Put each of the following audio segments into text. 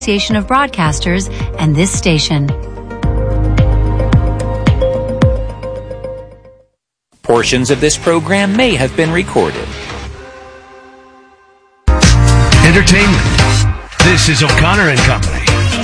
Association of Broadcasters and this station. Portions of this program may have been recorded. Entertainment. This is O'Connor and Company.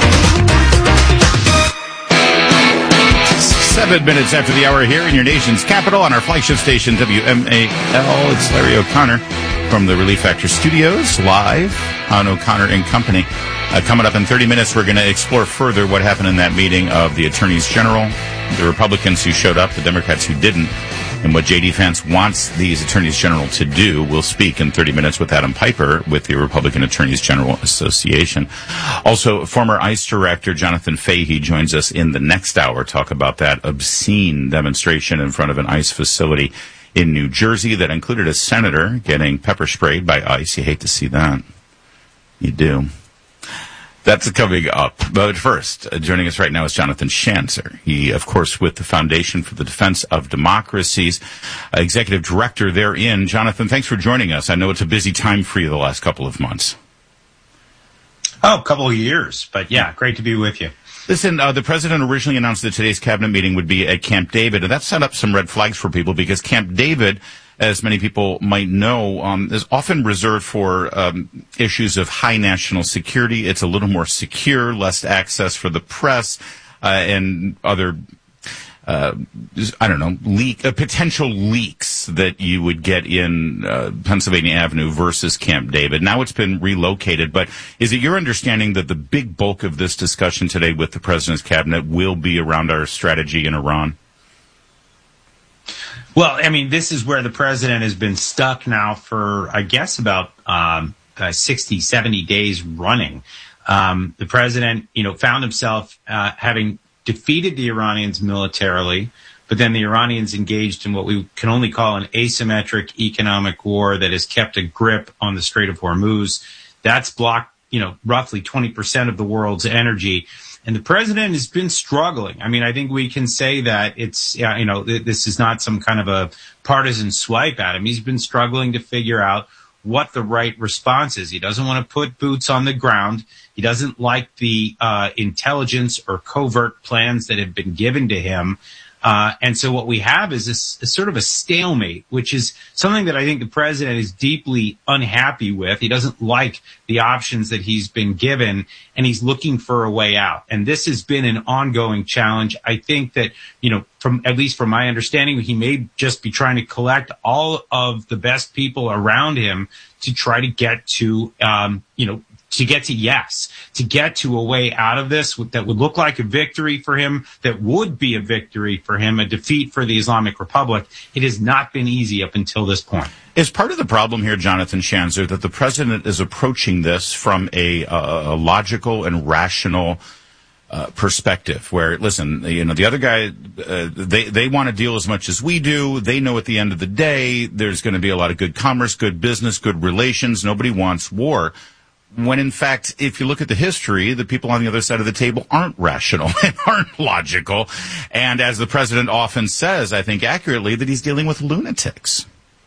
7 minutes after the hour here in your nation's capital on our flagship station, WMAL. It's Larry O'Connor from the Relief Factor Studios, live on O'Connor and Company. Coming up in 30 minutes, we're going to explore further what happened in that meeting of the Attorneys General, the Republicans who showed up, the Democrats who didn't, and what J.D. Vance wants these Attorneys General to do. We'll speak in 30 minutes with Adam Piper with the Republican Attorneys General Association. Also, former ICE Director Jonathan Fahey joins us in the next hour, talk about that obscene demonstration in front of an ICE facility in New Jersey that included a senator getting pepper sprayed by ICE. You hate to see that. You do. That's coming up. But first, joining us right now is Jonathan Schanzer. He, of course, with the Foundation for the Defense of Democracies, Executive Director therein. Jonathan, thanks for joining us. I know it's a busy time for you the last couple of months. Oh, a couple of years. But yeah, great to be with you. Listen, the president originally announced that today's cabinet meeting would be at Camp David, and that set up some red flags for people because Camp David, as many people might know, is often reserved for issues of high national security. It's a little more secure, less access for the press and other, potential leaks that you would get in Pennsylvania Avenue versus Camp David. Now it's been relocated, but is it your understanding that the big bulk of this discussion today with the president's cabinet will be around our strategy in Iran? Well, I mean, this is where the president has been stuck now for, I guess, about 60, 70 days running. The president, found himself having defeated the Iranians militarily, but then the Iranians engaged in what we can only call an asymmetric economic war that has kept a grip on the Strait of Hormuz. That's blocked, roughly 20% of the world's energy. And the president has been struggling. I mean, I think we can say that it's, this is not some kind of a partisan swipe at him. He's been struggling to figure out what the right response is. He doesn't want to put boots on the ground. He doesn't like the intelligence or covert plans that have been given to him. And so what we have is this sort of a stalemate, which is something that I think the president is deeply unhappy with. He doesn't like the options that he's been given, and he's looking for a way out. And this has been an ongoing challenge. I think that, at least from my understanding, he may just be trying to collect all of the best people around him to try to get to, to get to a way out of this that would look like a victory for him, that would be a victory for him, a defeat for the Islamic Republic. It has not been easy up until this point. Is part of the problem here, Jonathan Schanzer, that the president is approaching this from a logical and rational perspective where, listen, the other guy, they want to deal as much as we do. They know at the end of the day, there's going to be a lot of good commerce, good business, good relations. Nobody wants war. When, in fact, if you look at the history, the people on the other side of the table aren't rational and aren't logical. And as the president often says, I think accurately, that he's dealing with lunatics.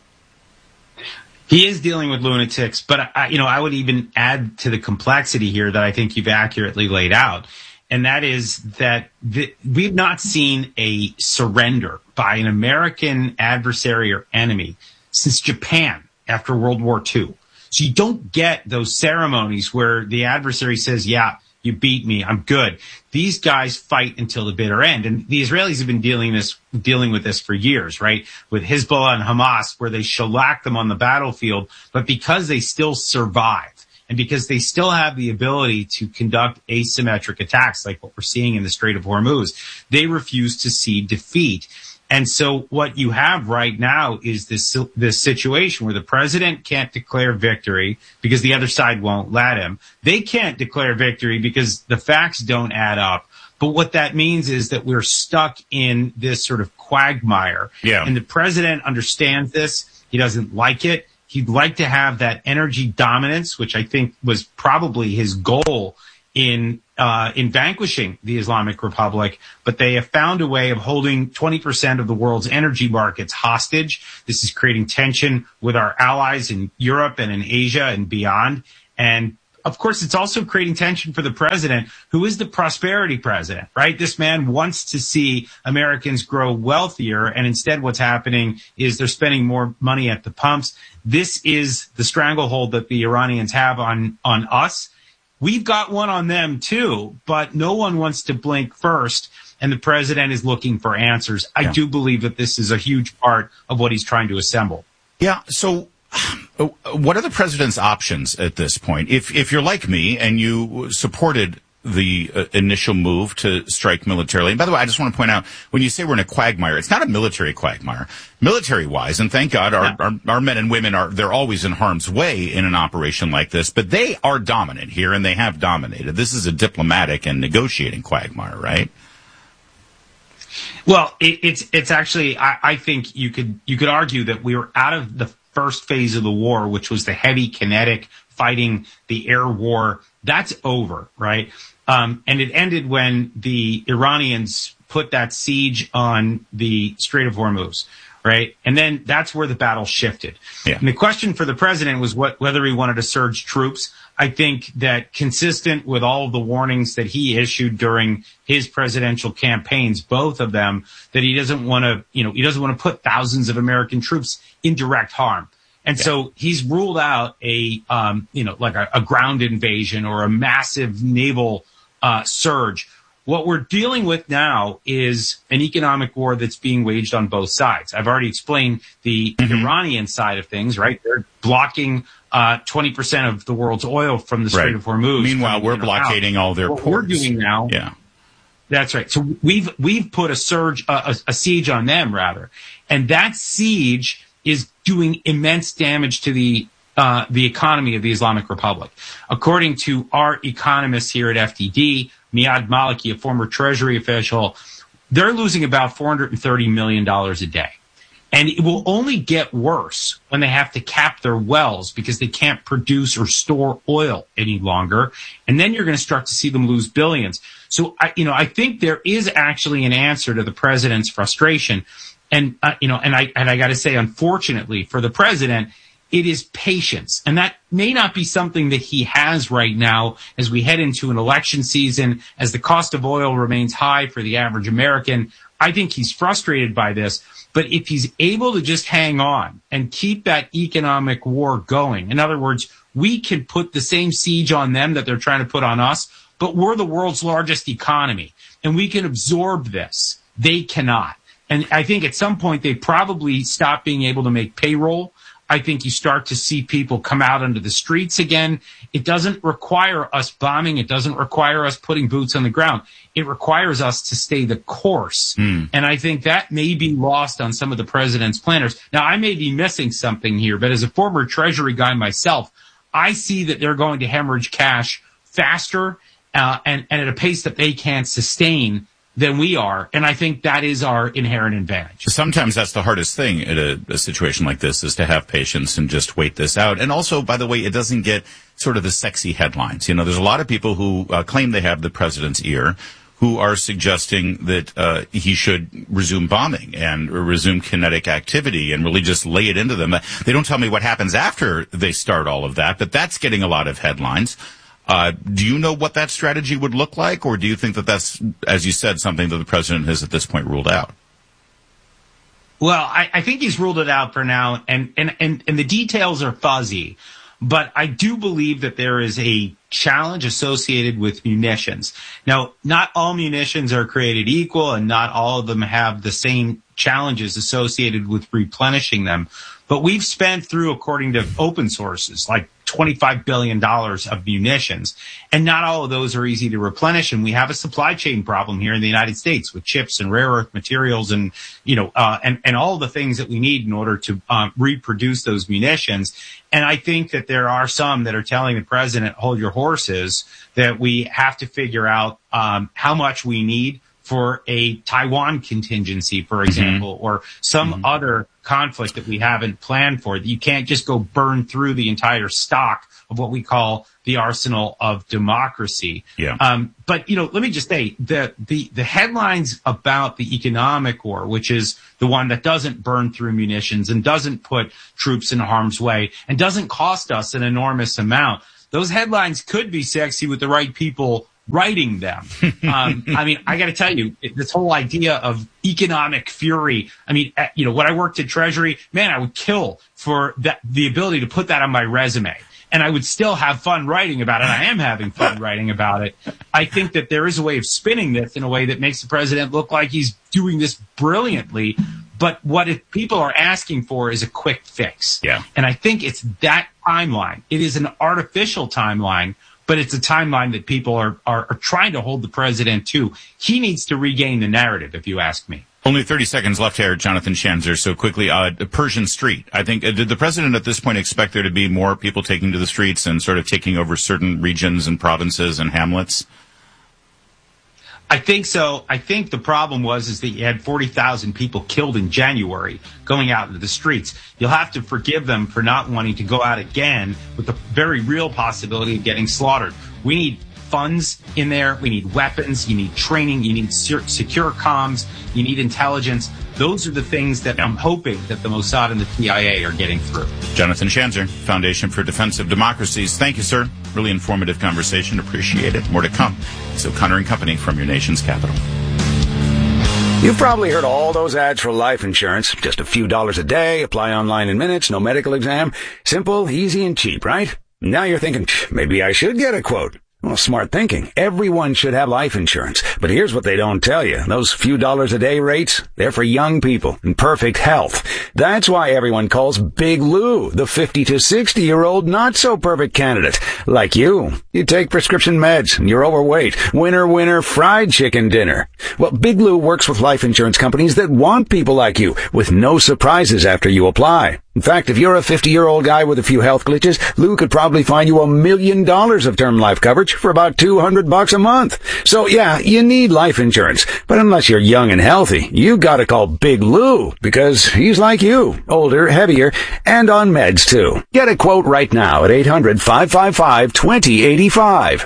He is dealing with lunatics, but, I would even add to the complexity here that I think you've accurately laid out. And that is that we've not seen a surrender by an American adversary or enemy since Japan after World War II. So you don't get those ceremonies where the adversary says, yeah, you beat me, I'm good. These guys fight until the bitter end. And the Israelis have been dealing with this for years, right? With Hezbollah and Hamas, where they shellac them on the battlefield. But because they still survive, and because they still have the ability to conduct asymmetric attacks like what we're seeing in the Strait of Hormuz, they refuse to cede defeat. And so what you have right now is this situation where the president can't declare victory because the other side won't let him. They can't declare victory because the facts don't add up. But what that means is that we're stuck in this sort of quagmire. Yeah. And the president understands this. He doesn't like it. He'd like to have that energy dominance, which I think was probably his goal in vanquishing the Islamic Republic, but they have found a way of holding 20% of the world's energy markets hostage. This is creating tension with our allies in Europe and in Asia and beyond. And of course, it's also creating tension for the president, who is the prosperity president, right? This man wants to see Americans grow wealthier, and instead what's happening is they're spending more money at the pumps. This is the stranglehold that the Iranians have on us. We've got one on them too, but no one wants to blink first, and the president is looking for answers. I do believe that this is a huge part of what he's trying to assemble. Yeah, so what are the president's options at this point? If you're like me and you supported the initial move to strike militarily, and by the way, I just want to point out, when you say we're in a quagmire, it's not a military quagmire. Military-wise, and thank God our men and women they're always in harm's way in an operation like this, but they are dominant here, and they have dominated. This is a diplomatic and negotiating quagmire, right? Well, it's actually, I think you could argue that we were out of the first phase of the war, which was the heavy kinetic fighting, the air war. That's over, right? And it ended when the Iranians put that siege on the Strait of Hormuz, right? And then that's where the battle shifted. Yeah. And the question for the president was whether he wanted to surge troops. I think that consistent with all of the warnings that he issued during his presidential campaigns, both of them, that he doesn't want to put thousands of American troops in direct harm. And so he's ruled out a ground invasion or a massive naval surge. What we're dealing with now is an economic war that's being waged on both sides. I've already explained the Iranian side of things, right? They're blocking 20% of the world's oil from the Strait of Hormuz. Meanwhile, we're blockading all their ports. What we're doing now, that's right. So we've put a siege on them, rather, and that siege is doing immense damage to the economy of the Islamic Republic. According to our economists here at FDD, Miad Maliki, a former Treasury official, they're losing about $430 million a day. And it will only get worse when they have to cap their wells because they can't produce or store oil any longer. And then you're going to start to see them lose billions. So, I think there is actually an answer to the president's frustration. And, I got to say, unfortunately for the president, it is patience. And that may not be something that he has right now as we head into an election season, as the cost of oil remains high for the average American. I think he's frustrated by this. But if he's able to just hang on and keep that economic war going, in other words, we can put the same siege on them that they're trying to put on us, but we're the world's largest economy, and we can absorb this. They cannot. And I think at some point they probably stop being able to make payroll. I think you start to see people come out onto the streets again. It doesn't require us bombing. It doesn't require us putting boots on the ground. It requires us to stay the course. And I think that may be lost on some of the president's planners. Now, I may be missing something here, but as a former Treasury guy myself, I see that they're going to hemorrhage cash faster and at a pace that they can't sustain than we are. And I think that is our inherent advantage. Sometimes that's the hardest thing in a situation like this, is to have patience and just wait this out. And also, by the way, it doesn't get sort of the sexy headlines. There's a lot of people who claim they have the president's ear, who are suggesting that he should resume bombing and resume kinetic activity and really just lay it into them. They don't tell me what happens after they start all of that, but that's getting a lot of headlines. Do you know what that strategy would look like, or do you think that that's, as you said, something that the president has at this point ruled out? Well, I think he's ruled it out for now, and the details are fuzzy. But I do believe that there is a challenge associated with munitions. Now, not all munitions are created equal, and not all of them have the same challenges associated with replenishing them. But we've spent through, according to open sources, like $25 billion of munitions, and not all of those are easy to replenish. And we have a supply chain problem here in the United States with chips and rare earth materials and, and all the things that we need in order to reproduce those munitions. And I think that there are some that are telling the president, hold your horses, that we have to figure out how much we need for a Taiwan contingency, for example, or some other conflict that we haven't planned for. You can't just go burn through the entire stock of what we call the arsenal of democracy. But, let me just say the headlines about the economic war, which is the one that doesn't burn through munitions and doesn't put troops in harm's way and doesn't cost us an enormous amount, those headlines could be sexy with the right people writing them. I mean, I got to tell you, this whole idea of economic fury. I mean, when I worked at Treasury, man, I would kill for the ability to put that on my resume. And I would still have fun writing about it. I am having fun writing about it. I think that there is a way of spinning this in a way that makes the president look like he's doing this brilliantly. But what people are asking for is a quick fix. Yeah. And I think it's that timeline. It is an artificial timeline, but it's a timeline that people are trying to hold the president to. He needs to regain the narrative, if you ask me. Only 30 seconds left here, Jonathan Schanzer. So quickly, Pershing Street. I think, did the president at this point expect there to be more people taking to the streets and sort of taking over certain regions and provinces and hamlets? I think so. I think the problem is that you had 40,000 people killed in January going out into the streets. You'll have to forgive them for not wanting to go out again with the very real possibility of getting slaughtered. We need funds in there. We need weapons. You need training. You need secure comms. You need intelligence. Those are the things that I'm hoping that the Mossad and the CIA are getting through. Jonathan Schanzer, Foundation for Defensive Democracies. Thank you, sir. Really informative conversation. Appreciate it. More to come. It's O'Connor and Company from your nation's capital. You've probably heard all those ads for life insurance. Just a few dollars a day, apply online in minutes, no medical exam. Simple, easy, and cheap, right? Now you're thinking, maybe I should get a quote. Well, smart thinking. Everyone should have life insurance. But here's what they don't tell you. Those few dollars a day rates, they're for young people in perfect health. That's why everyone calls Big Lou the 50 to 60-year-old not-so-perfect candidate. Like you. You take prescription meds and you're overweight. Winner, fried chicken dinner. Well, Big Lou works with life insurance companies that want people like you with no surprises after you apply. In fact, if you're a 50-year-old guy with a few health glitches, Lou could probably find you $1 million of term life coverage for about $200 a month. So yeah, you need life insurance. But unless you're young and healthy, you gotta call Big Lou because he's like you, older, heavier, and on meds too. Get a quote right now at 800-555-2085.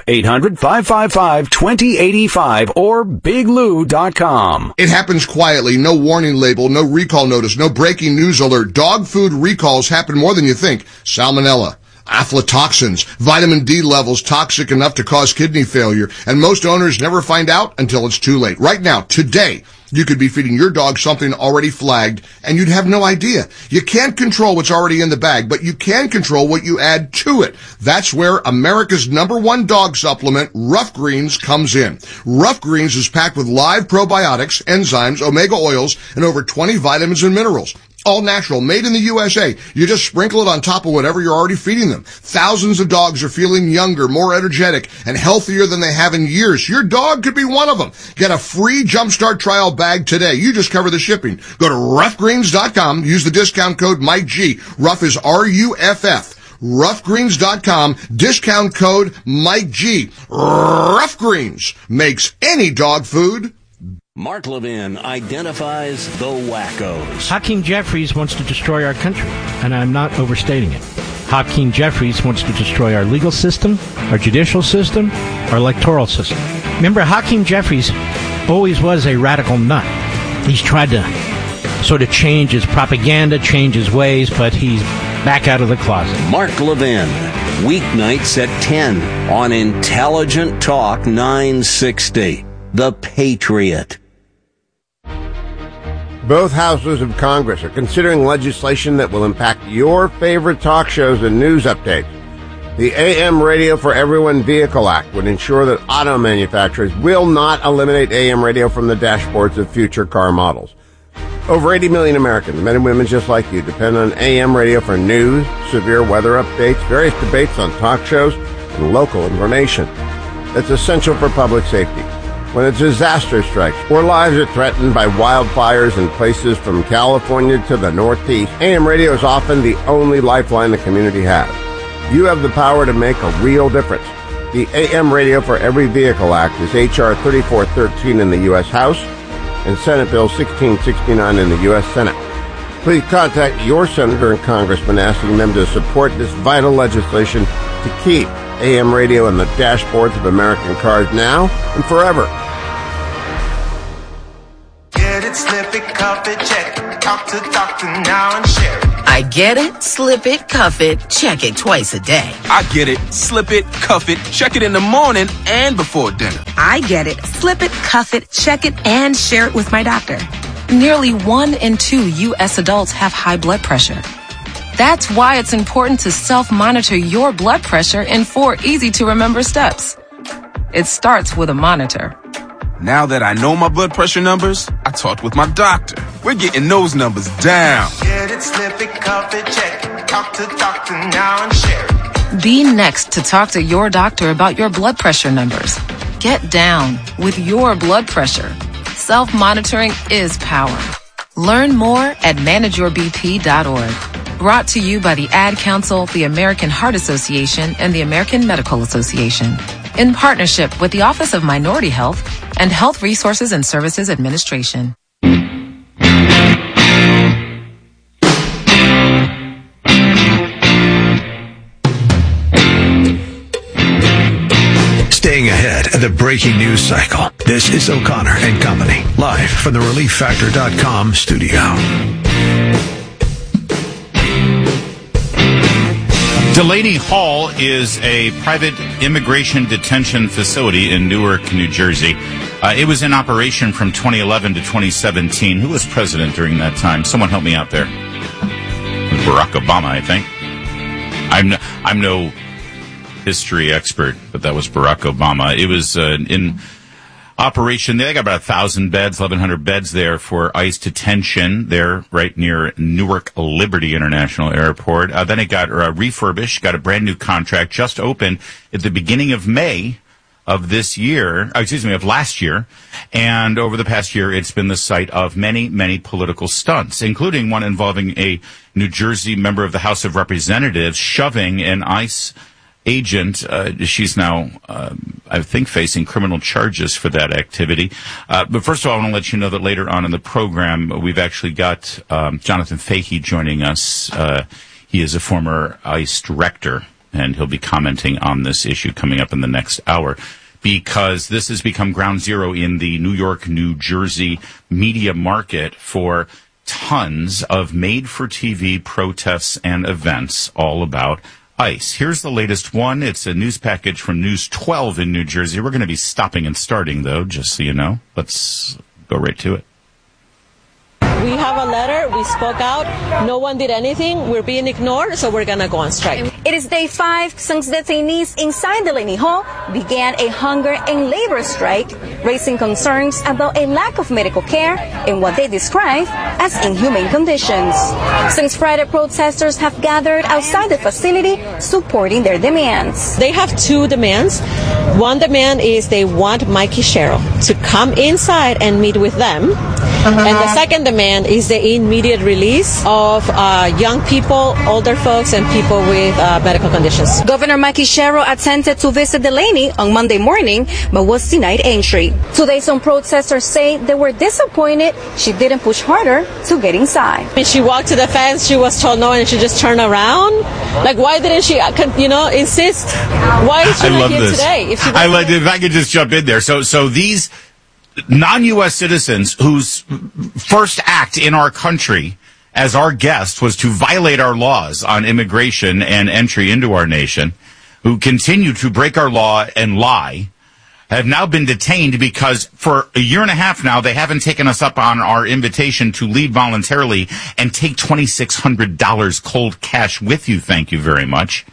800-555-2085 or biglou.com. It happens quietly. No warning label, no recall notice, no breaking news alert. Dog food recalls happen more than you think. Salmonella, aflatoxins, vitamin D levels toxic enough to cause kidney failure, and most owners never find out until it's too late. Right now, today, you could be feeding your dog something already flagged, and you'd have no idea. You can't control what's already in the bag, but you can control what you add to it. That's where America's #1 dog supplement, Rough Greens, comes in. Rough Greens is packed with live probiotics, enzymes, omega oils, and over 20 vitamins and minerals. All natural, made in the USA. You just sprinkle it on top of whatever you're already feeding them. Thousands of dogs are feeling younger, more energetic, and healthier than they have in years. Your dog could be one of them. Get a free Jumpstart trial bag today. You just cover the shipping. Go to roughgreens.com. Use the discount code Mike G. Rough is RUFF. Roughgreens.com. Discount code Mike G. Rough Greens makes any dog food. Mark Levin identifies the wackos. Hakeem Jeffries wants to destroy our country, and I'm not overstating it. Hakeem Jeffries wants to destroy our legal system, our judicial system, our electoral system. Remember, Hakeem Jeffries always was a radical nut. He's tried to sort of change his propaganda, change his ways, but he's back out of the closet. Mark Levin, weeknights at 10 on Intelligent Talk 960. The Patriot. Both houses of Congress are considering legislation that will impact your favorite talk shows and news updates. The AM Radio for Everyone Vehicle Act would ensure that auto manufacturers will not eliminate AM radio from the dashboards of future car models. Over 80 million Americans, men and women just like you, depend on AM radio for news, severe weather updates, various debates on talk shows, and local information. That's essential for public safety. When a disaster strikes or lives are threatened by wildfires in places from California to the Northeast, AM radio is often the only lifeline the community has. You have the power to make a real difference. The AM Radio for Every Vehicle Act is H.R. 3413 in the U.S. House and Senate Bill 1669 in the U.S. Senate. Please contact your senator and congressman asking them to support this vital legislation to keep AM radio in the dashboards of American cars now and forever. Get it, snip it, comp it, check. Talk to doctor now and share it. I get it, slip it, cuff it, check it twice a day. I get it, slip it, cuff it, check it in the morning and before dinner. I get it, slip it, cuff it, check it, and share it with my doctor. Nearly 1 in 2 U.S. adults have high blood pressure. That's why it's important to self-monitor your blood pressure in 4 easy-to-remember steps. It starts with a monitor. Now that I know my blood pressure numbers, I talked with my doctor. We're getting those numbers down. Get it, slip it, cuff it, check it. Talk to doctor now and share it. Be next to talk to your doctor about your blood pressure numbers. Get down with your blood pressure. Self-monitoring is power. Learn more at manageyourbp.org. Brought to you by the Ad Council, the American Heart Association, and the American Medical Association. In partnership with the Office of Minority Health and Health Resources and Services Administration. Staying ahead of the breaking news cycle. This is O'Connor and Company, live from the ReliefFactor.com studio. Delaney Hall is a private immigration detention facility in Newark, New Jersey. It was in operation from 2011 to 2017. Who was president during that time? Someone help me out there. Barack Obama, I think. I'm no history expert, but that was Barack Obama. It was in operation. They got about 1,000 beds, 1,100 beds there for ICE detention there right near Newark Liberty International Airport. Then it got refurbished, got a brand new contract, just opened at the beginning of May of this year, of last year. And over the past year, it's been the site of many, many political stunts, including one involving a New Jersey member of the House of Representatives shoving an ICE agent. She's now, I think, facing criminal charges for that activity. But first of all, I want to let you know that later on in the program, we've actually got Jonathan Fahey joining us. He is a former ICE director, and he'll be commenting on this issue coming up in the next hour, because this has become ground zero in the New York, New Jersey media market for tons of made-for-TV protests and events all about ICE. Here's the latest one. It's a news package from News 12 in New Jersey. We're going to be stopping and starting, though, just so you know. Let's go right to it. We have a letter. We spoke out. No one did anything. We're being ignored, so we're going to go on strike. It is day 5 since detainees inside Delaney Hall began a hunger and labor strike, raising concerns about a lack of medical care and what they describe as inhumane conditions. Since Friday, protesters have gathered outside the facility supporting their demands. They have 2 demands. One demand is they want Mikey Sherrill to come inside and meet with them. And the second demand is the immediate release of young people, older folks, and people with medical conditions. Governor Mikey Sherrill attempted to visit Delaney on Monday morning, but was denied entry. Today, some protesters say they were disappointed she didn't push harder to get inside. When she walked to the fence, she was told no, and she just turned around. Like, why didn't she, insist? Why is she not here today? If I could just jump in there. So these non-U.S. citizens whose first act in our country as our guest was to violate our laws on immigration and entry into our nation, who continue to break our law and lie, have now been detained because for a year and a half now, they haven't taken us up on our invitation to leave voluntarily and take $2,600 cold cash with you. Thank you very much.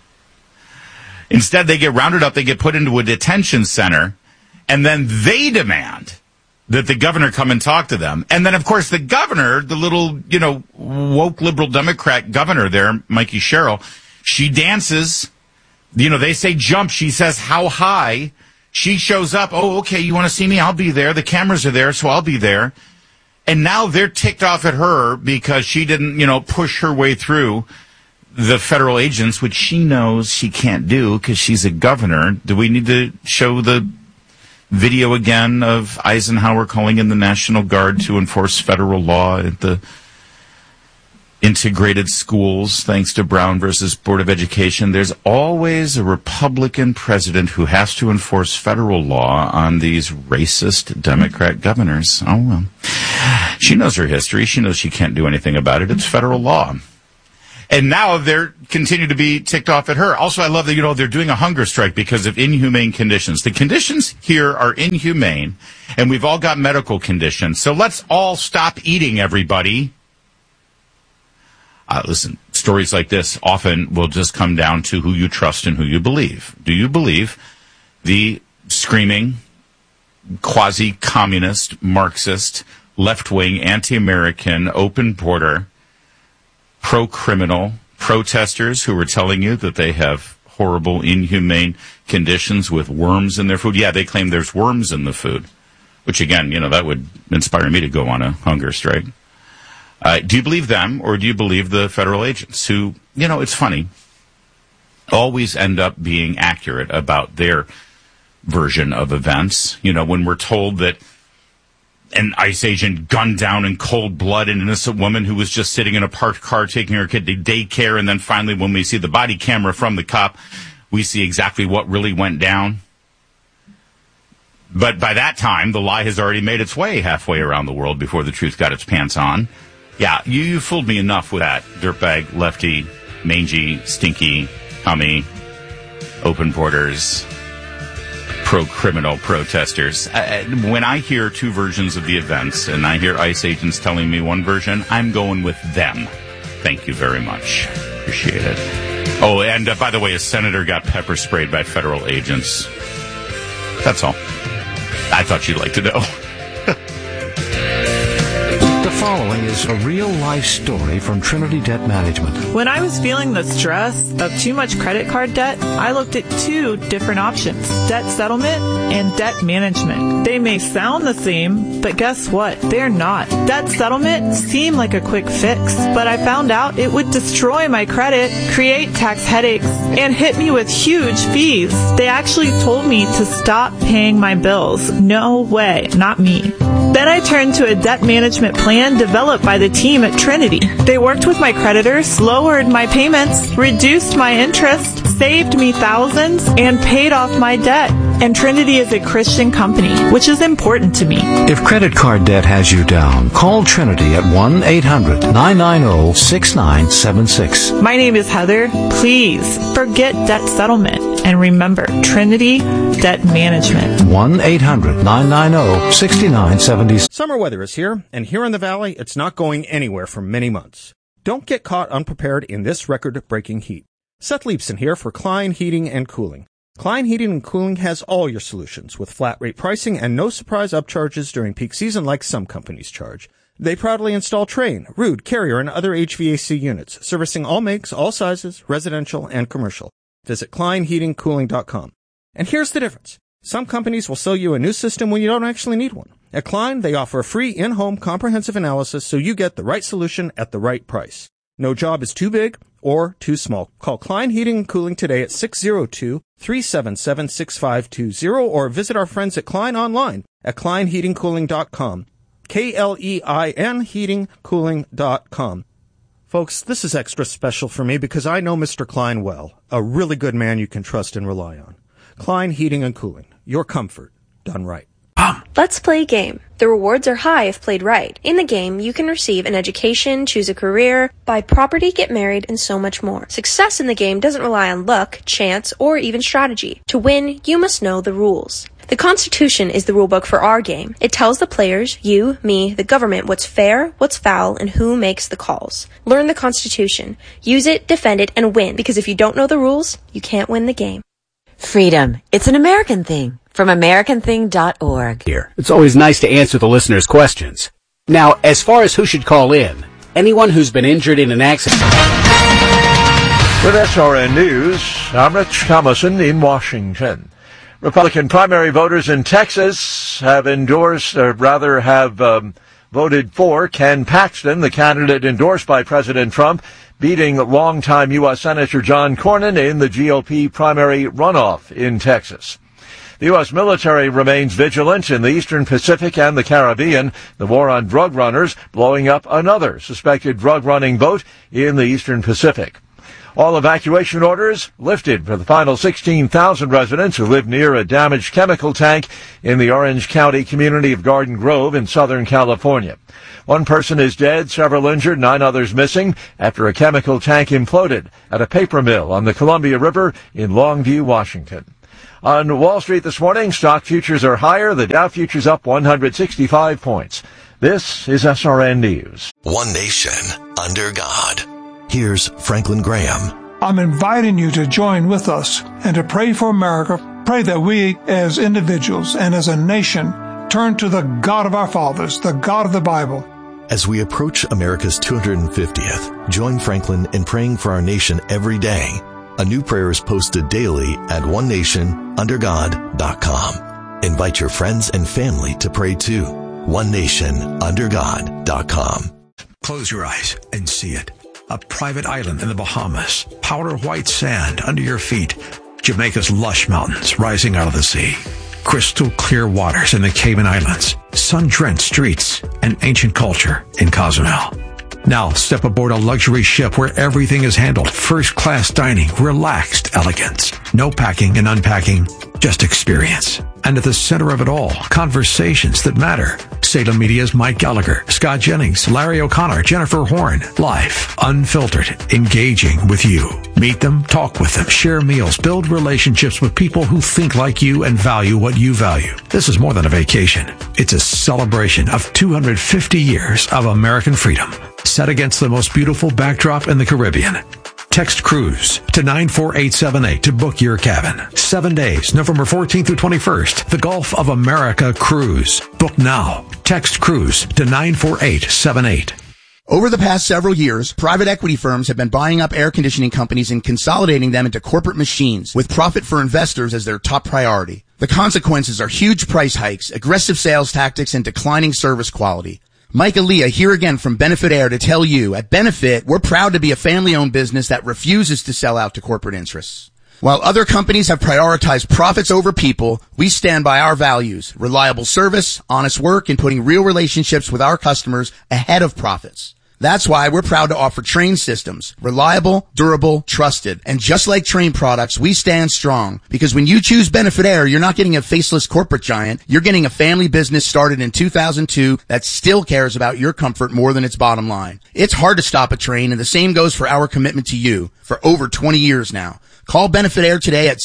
Instead, they get rounded up, they get put into a detention center, and then they demand that the governor come and talk to them. And then, of course, the governor, the little, woke liberal Democrat governor there, Mikey Sherrill, she dances. They say jump. She says, how high? She shows up. Oh, okay, you want to see me? I'll be there. The cameras are there, so I'll be there. And now they're ticked off at her because she didn't, push her way through the federal agents, which she knows she can't do because she's a governor. Do we need to show the video again of Eisenhower calling in the National Guard to enforce federal law at the integrated schools, thanks to Brown versus Board of Education? There's always a Republican president who has to enforce federal law on these racist Democrat governors. Oh, well. She knows her history. She knows she can't do anything about it. It's federal law. And now they're continue to be ticked off at her. Also, I love that, they're doing a hunger strike because of inhumane conditions. The conditions here are inhumane, and we've all got medical conditions. So let's all stop eating, everybody. Listen, stories like this often will just come down to who you trust and who you believe. Do you believe the screaming, quasi-communist, Marxist, left-wing, anti-American, open border, pro-criminal protesters who were telling you that they have horrible, inhumane conditions with worms in their food? Yeah, they claim there's worms in the food, which, again, that would inspire me to go on a hunger strike. Do you believe them, or do you believe the federal agents who, it's funny, always end up being accurate about their version of events? When we're told that an ICE agent gunned down in cold blood an innocent woman who was just sitting in a parked car taking her kid to daycare, and then finally when we see the body camera from the cop, we see exactly what really went down. But by that time, the lie has already made its way halfway around the world before the truth got its pants on. Yeah, you fooled me enough with that dirtbag, lefty, mangy, stinky, hummy, open borders, pro-criminal protesters. When I hear two versions of the events and I hear ICE agents telling me one version, I'm going with them. Thank you very much. Appreciate it. Oh, and by the way, a senator got pepper sprayed by federal agents. That's all. I thought you'd like to know. The following is a real-life story from Trinity Debt Management. When I was feeling the stress of too much credit card debt, I looked at two different options: debt settlement and debt management. They may sound the same, but guess what? They're not. Debt settlement seemed like a quick fix, but I found out it would destroy my credit, create tax headaches, and hit me with huge fees. They actually told me to stop paying my bills. No way, not me. Then I turned to a debt management plan developed by the team at Trinity. They worked with my creditors, lowered my payments, reduced my interest, saved me thousands, and paid off my debt. And Trinity is a Christian company, which is important to me. If credit card debt has you down, call Trinity at 1-800-990-6976. My name is Heather. Please forget debt settlement and remember Trinity Debt Management. 1-800-990-6976. Summer weather is here, and here in the Valley, it's not going anywhere for many months. Don't get caught unprepared in this record-breaking heat. Seth Leibson here for Klein Heating and Cooling. Klein Heating and Cooling has all your solutions with flat rate pricing and no surprise upcharges during peak season like some companies charge. They proudly install Trane, Ruud, Carrier, and other HVAC units, servicing all makes, all sizes, residential and commercial. Visit KleinHeatingCooling.com. And here's the difference. Some companies will sell you a new system when you don't actually need one. At Klein, they offer a free in-home comprehensive analysis so you get the right solution at the right price. No job is too big or too small. Call Klein Heating and Cooling today at 602-377-6520 or visit our friends at Klein online at KleinHeatingCooling.com. KLEIN heatingcooling.com. Folks, this is extra special for me because I know Mr. Klein well, a really good man you can trust and rely on. Klein Heating and Cooling, your comfort done right. Let's play a game. The rewards are high if played right. In the game, you can receive an education, choose a career, buy property, get married, and so much more. Success in the game doesn't rely on luck, chance, or even strategy. To win, you must know the rules. The Constitution is the rulebook for our game. It tells the players, you, me, the government, what's fair, what's foul, and who makes the calls. Learn the Constitution. Use it, defend it, and win, because if you don't know the rules, you can't win the game. Freedom. It's an American thing. From AmericanThing.org. Here. It's always nice to answer the listeners' questions. Now, as far as who should call in, anyone who's been injured in an accident. With SRN News, I'm Rich Thomason in Washington. Republican primary voters in Texas have voted for Ken Paxton, the candidate endorsed by President Trump, beating longtime U.S. Senator John Cornyn in the GOP primary runoff in Texas. The U.S. military remains vigilant in the Eastern Pacific and the Caribbean. The war on drug runners blowing up another suspected drug running boat in the Eastern Pacific. All evacuation orders lifted for the final 16,000 residents who live near a damaged chemical tank in the Orange County community of Garden Grove in Southern California. One person is dead, several injured, 9 others missing after a chemical tank imploded at a paper mill on the Columbia River in Longview, Washington. On Wall Street this morning, stock futures are higher. The Dow futures up 165 points. This is SRN News. One nation under God. Here's Franklin Graham. I'm inviting you to join with us and to pray for America. Pray that we as individuals and as a nation turn to the God of our fathers, the God of the Bible. As we approach America's 250th, join Franklin in praying for our nation every day. A new prayer is posted daily at onenationundergod.com. Invite your friends and family to pray too. onenationundergod.com. Close your eyes and see it. A private island in the Bahamas, powder white sand under your feet, Jamaica's lush mountains rising out of the sea, crystal clear waters in the Cayman Islands, sun-drenched streets, and ancient culture in Cozumel. Now step aboard a luxury ship where everything is handled, first-class dining, relaxed elegance, no packing and unpacking, just experience. And at the center of it all, conversations that matter. Salem Media's Mike Gallagher, Scott Jennings, Larry O'Connor, Jennifer Horn. Live, unfiltered, engaging with you. Meet them, talk with them, share meals, build relationships with people who think like you and value what you value. This is more than a vacation. It's a celebration of 250 years of American freedom, set against the most beautiful backdrop in the Caribbean. Text cruise to 94878 to book your cabin. 7 days, November 14th through 21st. The Gulf of America Cruise. Book now. Text cruise to 94878. Over the past several years, private equity firms have been buying up air conditioning companies and consolidating them into corporate machines with profit for investors as their top priority. The consequences are huge price hikes, aggressive sales tactics, and declining service quality. Mike Aaliyah here again from Benefit Air to tell you, at Benefit, we're proud to be a family-owned business that refuses to sell out to corporate interests. While other companies have prioritized profits over people, we stand by our values, reliable service, honest work, and putting real relationships with our customers ahead of profits. That's why we're proud to offer Trane systems. Reliable, durable, trusted. And just like Trane products, we stand strong. Because when you choose Benefit Air, you're not getting a faceless corporate giant. You're getting a family business started in 2002 that still cares about your comfort more than its bottom line. It's hard to stop a Trane, and the same goes for our commitment to you for over 20 years now. Call Benefit Air today at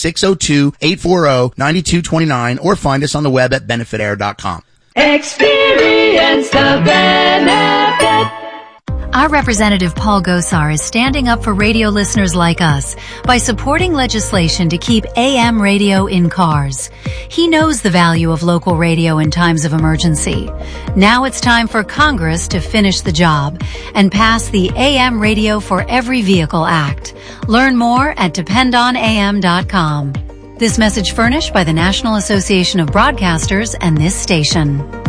602-840-9229 or find us on the web at benefitair.com. Experience the benefit. Our representative Paul Gosar is standing up for radio listeners like us by supporting legislation to keep AM radio in cars. He knows the value of local radio in times of emergency. Now it's time for Congress to finish the job and pass the AM Radio for Every Vehicle Act. Learn more at dependonam.com. This message furnished by the National Association of Broadcasters and this station.